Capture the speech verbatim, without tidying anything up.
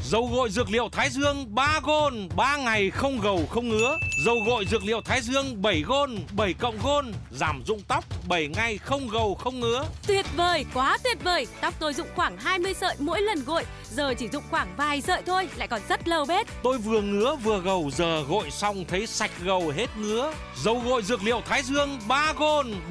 Dầu gội dược liệu Thái Dương ba gôn, ba ngày không gầu không ngứa. Dầu gội dược liệu Thái Dương bảy gôn, bảy cộng gôn, giảm rụng tóc bảy ngày không gầu không ngứa. Tuyệt vời, quá tuyệt vời. Tóc tôi rụng khoảng hai mươi sợi mỗi lần gội, giờ chỉ rụng khoảng vài sợi thôi, lại còn rất lâu bết. Tôi vừa ngứa vừa gầu, giờ gội xong thấy sạch gầu hết ngứa. Dầu gội dược liệu Thái Dương ba gôn,